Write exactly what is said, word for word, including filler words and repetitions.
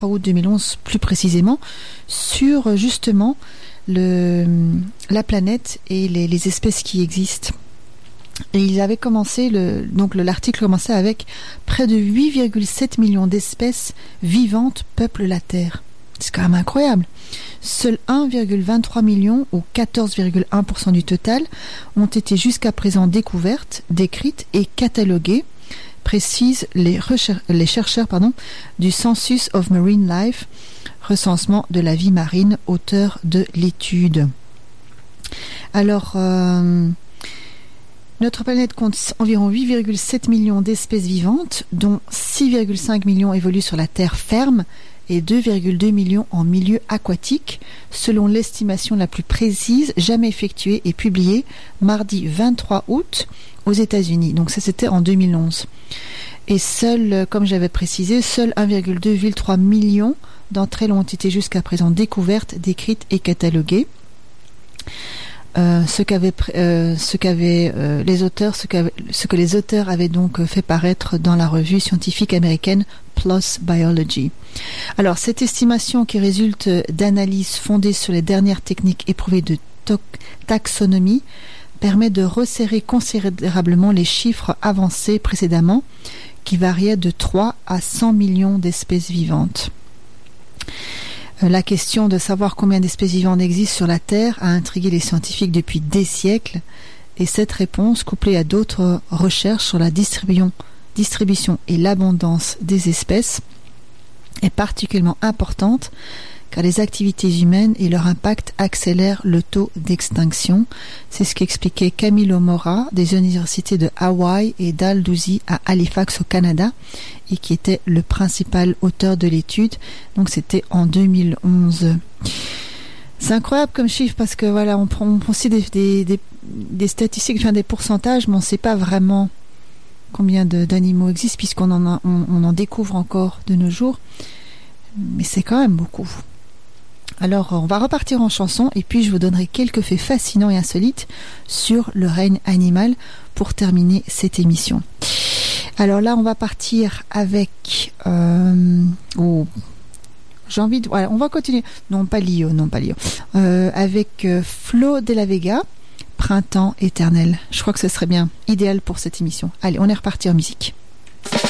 août deux mille onze plus précisément, sur justement le, la planète et les, les espèces qui existent. Et ils avaient commencé, le, donc le, l'article commençait avec près de huit virgule sept millions d'espèces vivantes peuplent la Terre. C'est quand même incroyable. Seuls un virgule vingt-trois million ou quatorze virgule un pour cent du total ont été jusqu'à présent découvertes, décrites et cataloguées, précisent les, recher- les chercheurs pardon, du Census of Marine Life, recensement de la vie marine, auteur de l'étude. Alors, euh, notre planète compte environ huit virgule sept millions d'espèces vivantes, dont six virgule cinq millions évoluent sur la terre ferme et deux virgule deux millions en milieu aquatique, selon l'estimation la plus précise jamais effectuée et publiée mardi vingt-trois août aux États-Unis. Donc ça, c'était en deux mille onze. Et seul, comme j'avais précisé, seuls un virgule deux virgule trois millions d'entre elles ont été jusqu'à présent découvertes, décrites et cataloguées. Euh, ce qu'avaient, euh, ce qu'avaient euh, les auteurs, ce, ce que les auteurs avaient donc fait paraître dans la revue scientifique américaine PLOS Biology. Alors, cette estimation qui résulte d'analyses fondées sur les dernières techniques éprouvées de to- taxonomie permet de resserrer considérablement les chiffres avancés précédemment, qui variaient de trois à cent millions d'espèces vivantes. La question de savoir combien d'espèces vivantes existent sur la Terre a intrigué les scientifiques depuis des siècles, et cette réponse, couplée à d'autres recherches sur la distribution, distribution et l'abondance des espèces, est particulièrement importante car les activités humaines et leur impact accélèrent le taux d'extinction. C'est ce qu'expliquait Camilo Mora des universités de Hawaï et Dalhousie à Halifax au Canada, et qui était le principal auteur de l'étude. Donc c'était en deux mille onze. C'est incroyable comme chiffre parce que voilà, on prend, on prend aussi des, des, des, des statistiques, enfin des pourcentages, mais on ne sait pas vraiment combien de, d'animaux existent puisqu'on en, a, on, on en découvre encore de nos jours. Mais c'est quand même beaucoup. Alors, on va repartir en chanson et puis je vous donnerai quelques faits fascinants et insolites sur le règne animal pour terminer cette émission. Alors là, on va partir avec... Euh, oh, j'ai envie de... Voilà, on va continuer. Non, pas Lio, non, pas Lio. Euh, avec euh, Flo de la Vega, Printemps éternel. Je crois que ce serait bien, idéal pour cette émission. Allez, on est reparti en musique.